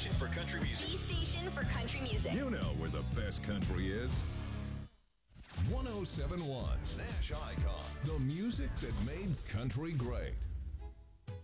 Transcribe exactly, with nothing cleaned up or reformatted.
station for country music. The station for country music. You know where the best country is. one oh seven point one Nash Icon. The music that made country great.